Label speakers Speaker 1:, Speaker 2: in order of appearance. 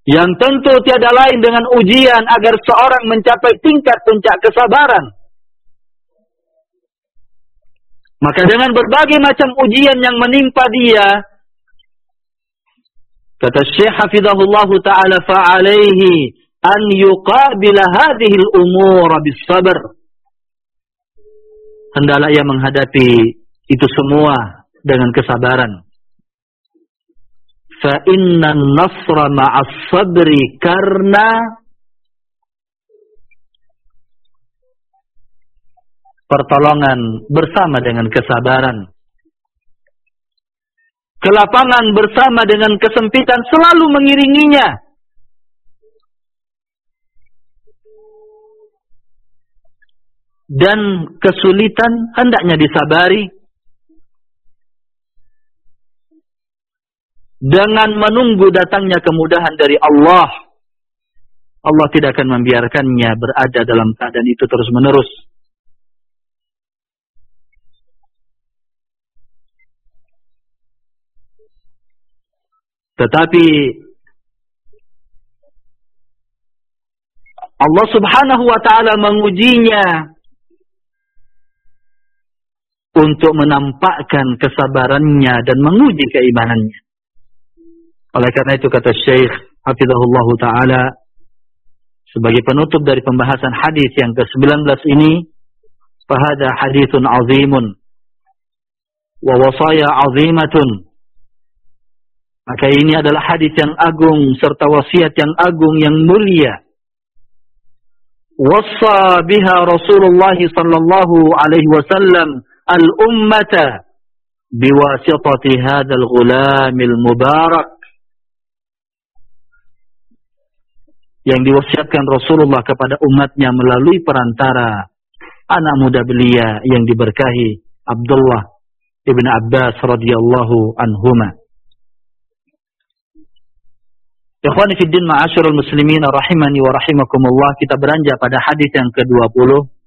Speaker 1: yang tentu tiada lain dengan ujian agar seorang mencapai tingkat puncak kesabaran. Maka dengan berbagai macam ujian yang menimpa dia, kata Syekh hafizahullah ta'ala, fa'alaihi an yuqabila hadhihi al-umur bis-sabr. Hendaklah ia menghadapi itu semua dengan kesabaran. Fa inna an-nasra ma'as sabri, karena pertolongan bersama dengan kesabaran. Kelapangan bersama dengan kesempitan selalu mengiringinya. Dan kesulitan hendaknya disabari dengan menunggu datangnya kemudahan dari Allah. Allah tidak akan membiarkannya berada dalam keadaan itu terus-menerus. Tetapi Allah subhanahu wa ta'ala mengujinya untuk menampakkan kesabarannya dan menguji keimanannya. Oleh karena itu kata Syekh hafizahullah ta'ala, sebagai penutup dari pembahasan hadis yang ke-19 ini, fahada hadithun azimun wa wasaya azimatun. Maka ini adalah hadis yang agung serta wasiat yang agung yang mulia. Wassa biha Rasulullah sallallahu alaihi wasallam al-ummata biwasitati hadzal ghulamil mubarak. Yang diwasiatkan Rasulullah kepada umatnya melalui perantara anak muda belia yang diberkahi, Abdullah ibn Abbas radhiyallahu anhuma. Ikhwani fiddin ma'asyiral muslimin rahimani wa rahimakumullah, kita beranjak pada hadis yang ke-20